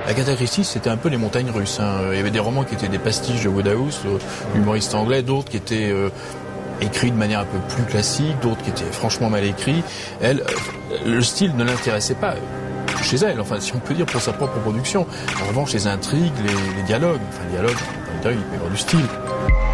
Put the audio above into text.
Agatha Christie, c'était un peu les montagnes russes. Il y avait des romans qui étaient des pastiches de Wodehouse, l'humoriste anglais, d'autres qui étaient écrits de manière un peu plus classique, d'autres qui étaient franchement mal écrits. Elle, le style ne l'intéressait pas chez elle, enfin si on peut dire pour sa propre production. En revanche, les intrigues, les dialogues, il peut y avoir du style.